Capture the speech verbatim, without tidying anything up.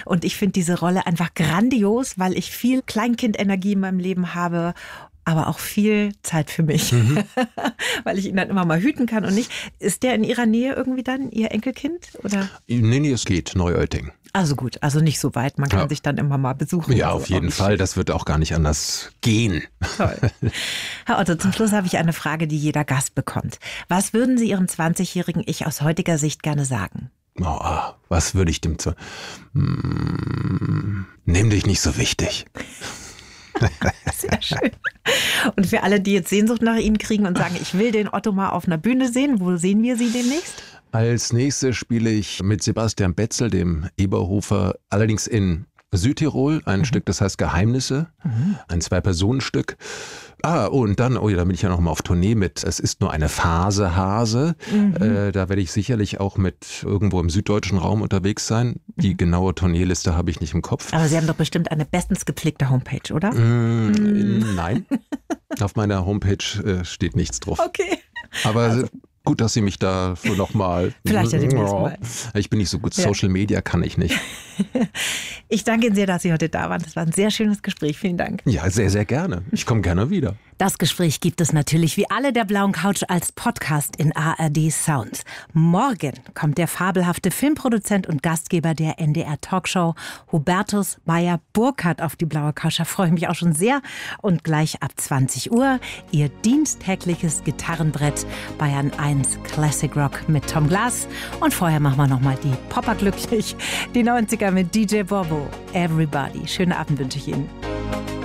Und ich finde diese Rolle einfach grandios, weil ich viel Kleinkindenergie in meinem Leben habe, aber auch viel Zeit für mich, mhm. weil ich ihn dann immer mal hüten kann und nicht. Ist der in Ihrer Nähe irgendwie dann, Ihr Enkelkind? Oder? Nee, nee, es geht, Neuötting. Also gut, also nicht so weit, man kann ja. sich dann immer mal besuchen. Ja, auf jeden Fall, schön. Das wird auch gar nicht anders gehen. Toll. Herr Otto, zum Schluss habe ich eine Frage, die jeder Gast bekommt. Was würden Sie Ihrem zwanzigjährigen Ich aus heutiger Sicht gerne sagen? Oh, was würde ich dem zu... Hm, nimm dich nicht so wichtig. Sehr schön. Und für alle, die jetzt Sehnsucht nach Ihnen kriegen und sagen, ich will den Otto mal auf einer Bühne sehen, wo sehen wir Sie demnächst? Als nächstes spiele ich mit Sebastian Betzel, dem Eberhofer, allerdings in Südtirol, ein mhm. Stück, das heißt Geheimnisse, mhm. ein Zwei-Personen-Stück. Ah, und dann, oh ja, da bin ich ja noch mal auf Tournee mit Es ist nur eine Phase, Hase. Mhm. Äh, da werde ich sicherlich auch mit irgendwo im süddeutschen Raum unterwegs sein. Die mhm. genaue Tourneeliste habe ich nicht im Kopf. Aber Sie haben doch bestimmt eine bestens gepflegte Homepage, oder? Mm, mhm. Nein, auf meiner Homepage äh, steht nichts drauf. Okay. Aber also. Gut, dass Sie mich da nochmal... Vielleicht ja demnächst mal. Ich bin nicht so gut, Social ja. Media kann ich nicht. Ich danke Ihnen sehr, dass Sie heute da waren. Das war ein sehr schönes Gespräch. Vielen Dank. Ja, sehr, sehr gerne. Ich komme gerne wieder. Das Gespräch gibt es natürlich wie alle der blauen Couch als Podcast in A R D Sound. Morgen kommt der fabelhafte Filmproduzent und Gastgeber der N D R Talkshow Hubertus Meyer-Burkhardt auf die blaue Couch. Da freue ich mich auch schon sehr. Und gleich ab zwanzig Uhr Ihr diensttägliches Gitarrenbrett Bayern eins Classic Rock mit Tom Glas. Und vorher machen wir nochmal die Popper glücklich. Die neunziger mit D J Bobo. Everybody. Schönen Abend wünsche ich Ihnen.